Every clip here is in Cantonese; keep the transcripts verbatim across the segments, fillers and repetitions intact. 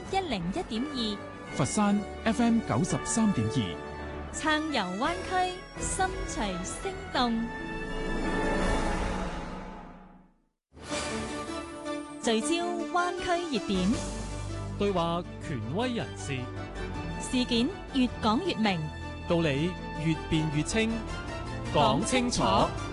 一零一點二， 佛山 F M 九十三點二， 撐遊灣區，心隨聲動。聚焦灣區熱點， 對話權威人士， 事件越講越明， 道理越辯越清，講清楚，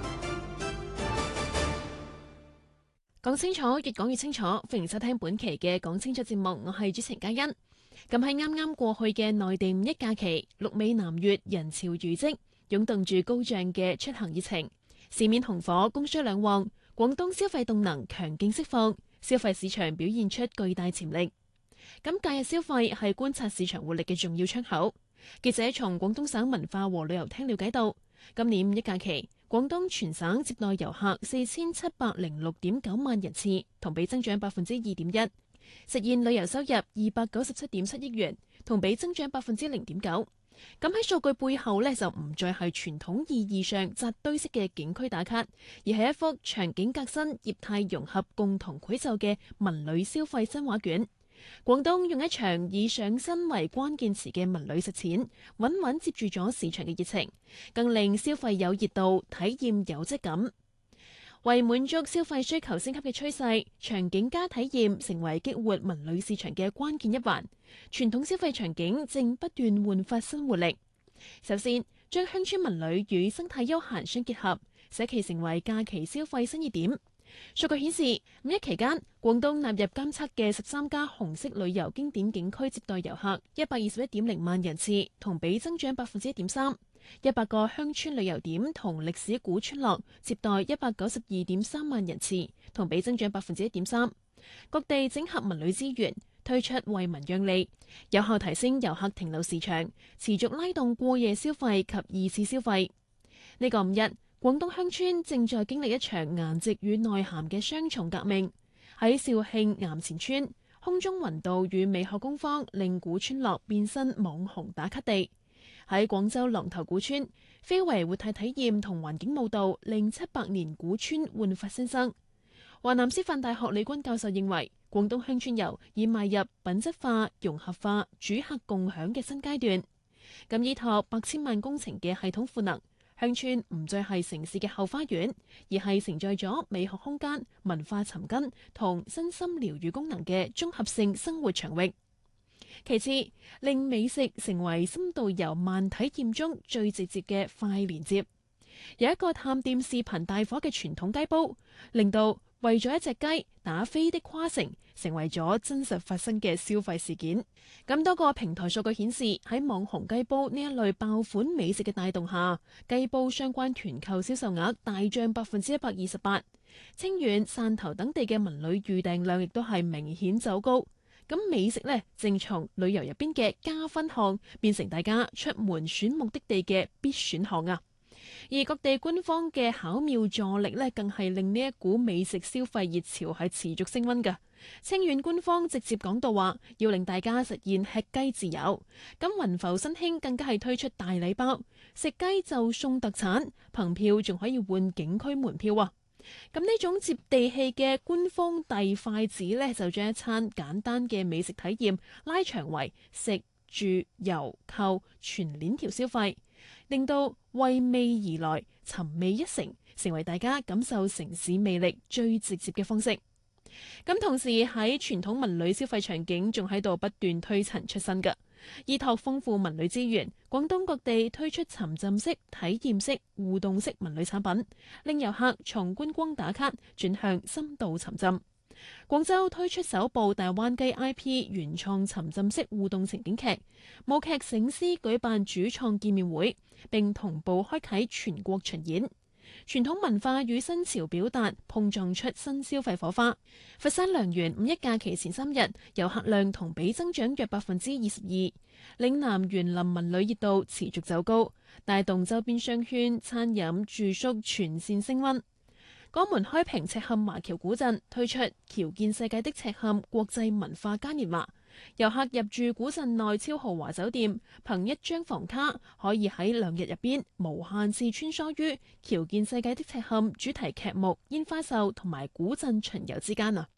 講清楚，越講越清楚。歡迎收聽本期嘅講清楚節目，我係主持人嘉欣。咁喺啱啱過去嘅內地五一假期，鹿尾南粵人潮如織，湧動住高漲嘅出行熱情，市面紅火，供需兩旺，廣東消費動能強勁釋放，消費市場表現出巨大潛力。咁假日消費係觀察市場活力嘅重要窗口。記者從廣東省文化和旅遊廳了解到，今年五一假期，廣東全省接待遊客四千七百零六點九萬人次，同比增長百分之二點一，實現旅遊收入二百九十七點七億元，同比增長百分之零點九。咁喺數據背後呢，就唔再係傳統意義上紮堆式嘅景區打卡，而係一幅場景革新、業態融合、共同繪就嘅文旅消費新畫卷。廣東用一場以上新為關鍵詞嘅文旅實踐，穩穩接住咗市場嘅熱情，更令消費有熱度、體驗有質感。為滿足消費需求升級嘅趨勢，場景加體驗成為激活文旅市場嘅關鍵一環。傳統消費場景正不斷煥發新活力。首先，將鄉村文旅與生態休閒相結合，使其成為假期消費新熱點。數據顯示，五一期間，廣東納入監測嘅十三家紅色旅遊經典景區接待遊客一百二十一點零萬人次，同比增長百分之一點三。一百個鄉村旅遊點同歷史古村落接待一百九十二點三萬人次，同比增長百分之一點三。各地整合文旅資源，推出惠民讓利，有效提升遊客停留時長，持續拉動過夜消費及二次消費。呢個五一，廣東鄉村正在經歷一場顏值與內涵嘅雙重革命。喺肇慶岩前村，空中雲道與美學工坊令古村落變身網紅打卡地。喺廣州狼頭古村，非遺活態體驗同環境舞蹈令七百年古村煥發新生。華南師範大學李軍教授認為，廣東鄉村遊已邁入品質化、融合化、主客共享嘅新階段。咁依託百千萬工程嘅系統賦能，鄉村唔再係城市嘅後花園，而係承載咗美學空間、文化尋根同身心療愈功能嘅綜合性生活場域。其次，令美食成為深度遊慢體驗中最直接嘅快連接。有一個探店視頻大火嘅傳統雞煲，令到為咗一隻雞打飛的跨城成為咗真實發生嘅消費事件。咁多個平台數據顯示，喺網紅雞煲呢一類爆款美食嘅帶動下，雞煲相關團購銷售額大漲百分之一百二十八。清遠、汕頭等地嘅文旅預訂量亦都係明顯走高。咁美食呢，正從旅遊入邊嘅加分項變成大家出門選目的地嘅必選項啊！而各地官方嘅巧妙助力呢，更係令呢一股美食消費熱潮係持續升溫㗎。清遠官方直接講到話，要令大家實現吃雞自由。咁雲浮新興更加係推出大禮包，食雞就送特產，憑票仲可以換景區門票啊！咁呢種接地氣嘅官方遞筷子呢，就將一餐簡單嘅美食體驗拉長為食住遊購全鏈條消費，令到為味而來、尋味一成，成為大家感受城市魅力最直接嘅方式。咁同時喺傳統文旅消費場景仲喺度不斷推陳出新㗎。依託豐富文旅資源，廣東各地推出沉浸式、體驗式、互動式文旅產品，令遊客從觀光打卡轉向深度沉浸。廣州推出首部大灣雞 I P 原創沉浸式互動情景劇，舞劇醒獅舉辦主創見面會，並同步開啟全國巡演。傳統文化與新潮表達碰撞出新消費火花。佛山良園五一假期前三日遊客量同比增長約百分之二十二，嶺南園林文旅熱度持續走高，帶動周邊商圈、餐飲、住宿全線升溫。江門開平赤坎華僑古鎮推出僑見世界的赤坎國際文化嘉年華，遊客入住古鎮內超豪華酒店，憑一張房卡可以喺兩日入邊無限次穿梭於僑見世界的赤坎主題劇目、煙花秀同埋古鎮巡遊之間啊！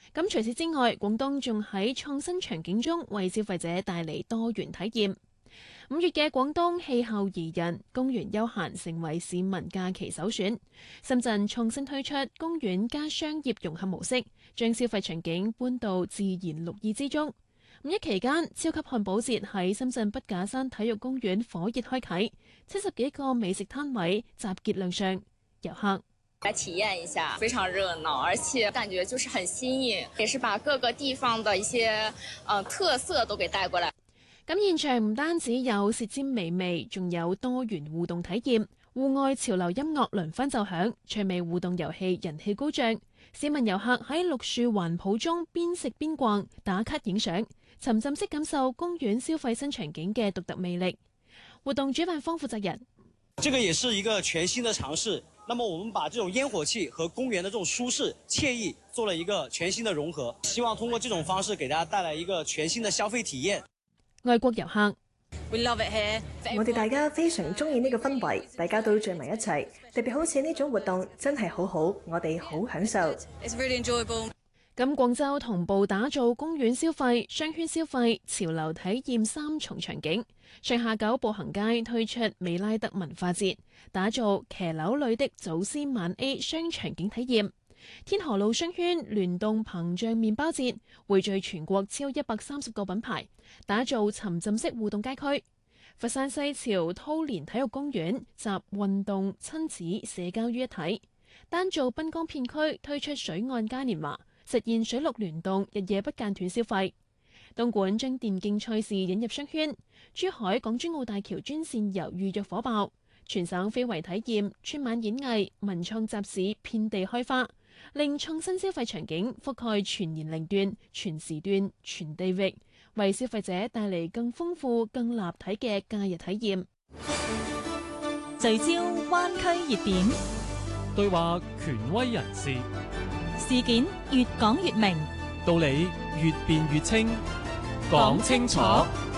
咁除此之外，廣東仲喺創新場景中為消費者帶嚟多元體驗。五月嘅廣東氣候宜人，公園休閒成為市民假期首選。深圳創新推出公園加商業融合模式，將消費場景搬到自然綠意之中。五一期間，超級漢堡節喺深圳筆架山體育公園火熱開啟，七十幾個美食攤位集結亮相，遊客來體驗一下，非常熱鬧，而且感覺就是很新穎，也是把各個地方的一些呃特色都給帶過來。 咁現場唔單止有舌尖美味，仲有多元互動體驗，戶外潮流音樂輪番奏響，趣味互動遊戲人氣高漲。市民遊客喺綠樹環抱中邊食邊逛，打卡影相，沉浸式感受公園消費新場景嘅獨特魅力。活動主辦方負責人： 這個也是一個全新的嘗試。那麼我們把這種煙火氣和公園的這種舒適愜意做了一個全新的融合，希望通過這種方式給大家帶來一個全新的消費體驗。 外國遊客， 我哋大家非常中意呢個氛圍，大家都聚埋一齊，特別好似呢種活動真係好好，我哋好享受。 咁廣州同步打造公園消費、商圈消費、潮流體驗三重場景。上下九步行街推出美拉德文化節，打造騎樓裏的祖師晚 A 雙場景體驗。天河路商圈聯動膨脹麵包節，匯聚全國超一百三十個品牌，打造沉浸式互動街區。佛山西樵濤年體育公園集運動、親子、社交於一體，單做濱江片區推出水岸嘉年華，實現水陸聯動，日夜不間斷消費。東莞將電競賽事引入商圈，珠海港珠澳大橋專線遊預約火爆，全省非遺體驗、春晚演藝、文創集市遍地開花，令創新消費場景覆蓋全年齡段、全時段、全地域，為消費者帶嚟更豐富、更立體嘅假日體驗。 聚焦灣區熱點， 對話權威人士， 事件越講越明， 道理越辯越清，講清楚。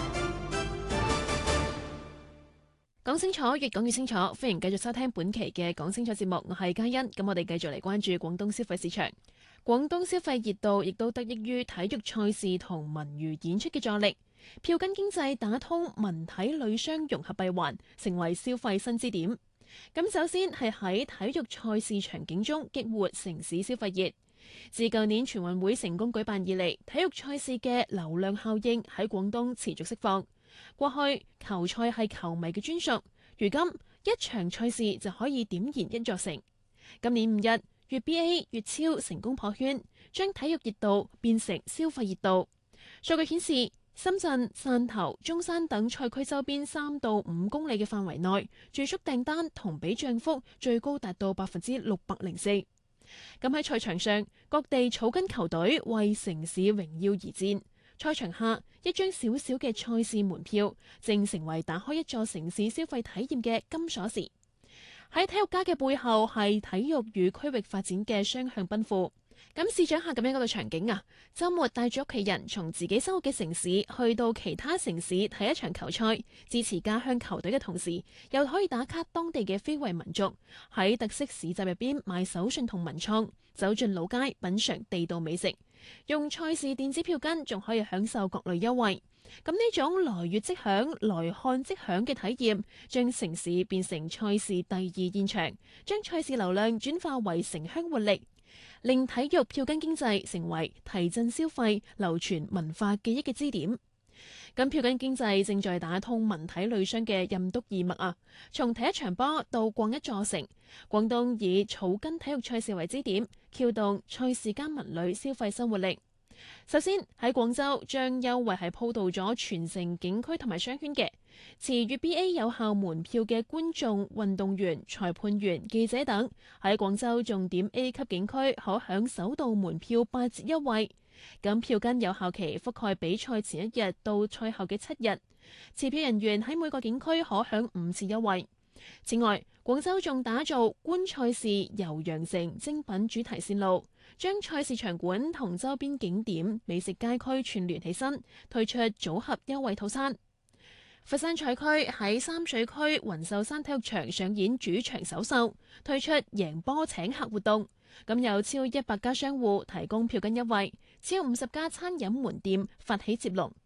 講清楚，越講越清楚。歡迎繼續收聽本期嘅講清楚節目，我係嘉欣。咁我哋繼續嚟關注廣東消費市場。廣東消費熱度亦都得益於體育賽事同文娛演出嘅助力，票根經濟打通文體旅商融合閉環，成為消費新支點。咁首先係喺體育賽事場景中激活城市消費熱。自舊年全運會成功舉辦以嚟，體育賽事嘅流量效應喺廣東持續釋放。過去球賽係球迷嘅專屬，如今一場賽事就可以點燃一座城。今年五日，粵 B A、粵超成功破圈，將體育熱度變成消費熱度。數據顯示，深圳、汕頭、中山等賽區周邊三到五公里嘅範圍內，住宿訂單同比漲幅最高達到百分之六百零四。咁喺賽場上，各地草根球隊為城市榮耀而戰。賽場下，一張小小嘅賽事門票，正成為打開一座城市消費體驗嘅金鎖匙。喺體育家嘅背後，係體育與區域發展嘅雙向奔赴。咁試想下咁樣一個場景啊，週末帶住屋企人從自己生活嘅城市去到其他城市睇一場球賽，支持家鄉球隊嘅同時，又可以打卡當地嘅非遺民族，喺特色市集入邊買手信同文創，走進老街品嚐地道美食，用賽事電子票根仲可以享受各類優惠。咁呢種來粵即享、來看即享嘅體驗，將城市變成賽事第二現場，將賽事流量轉化為城鄉活力，令體育票根經濟成為提振消費、流傳文化記憶嘅支點。咁票根經濟正在打通文體旅商嘅任督二脈啊！從睇一場波到逛一座城，廣東以草根體育賽事為支點，撬動賽事加文旅消費新活力。首先喺廣州，將優惠係鋪到咗全城景區同埋商圈嘅，持粵 B A 有效門票嘅觀眾、運動員、裁判員、記者等喺廣州重點 A 級景區可享首度門票八折優惠。咁票根有效期覆蓋比賽前一日到賽後嘅七日，持票人員喺每個景區可享五次優惠。此外，廣州仲打造觀賽事遊羊城精品主題線路，將賽事場館同周邊景點、美食街區串聯起身，推出組合優惠套餐。佛山賽區喺三水區雲秀山體育場上演主場首秀，推出贏波請客活動， 咁有超一百家商戶提供票根優惠，超五十家餐飲門店發起接龍，